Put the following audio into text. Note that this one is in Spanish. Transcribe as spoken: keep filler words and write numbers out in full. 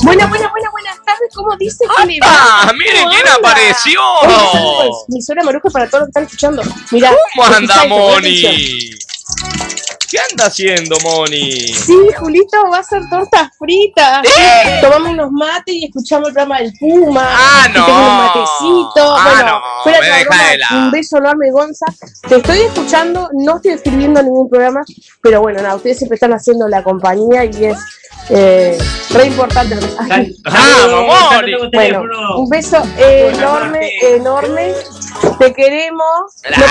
Buena, buena, buena, buenas tardes. ¿Cómo dice que le va? ¡Ah! ¡Miren quién apareció! Mi suena Maruja para todos los que están escuchando. Mirá, ¿Cómo anda, Moni? ¿Qué anda haciendo, Moni? Sí, Julito, va a hacer tortas fritas. ¿Eh? Tomamos unos mates y escuchamos el programa del Puma. ¡Ah, no! Tengo unos matecitos. ¡Ah, bueno, no! fuera Me de deja broma, de lado. un beso enorme, Gonza. Te estoy escuchando, no estoy escribiendo ningún programa, pero bueno, nada, ustedes siempre están haciendo la compañía y es eh, re importante. Ay, ¡Vamos, Moni! bueno, un beso enorme, enorme. Te queremos.